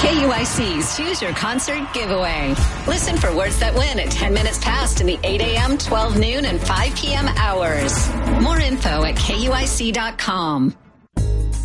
KUIC's Choose Your Concert giveaway. Listen for words that win at 10 minutes past in the 8 a.m., 12 noon, and 5 p.m. hours. More info at KUIC.com.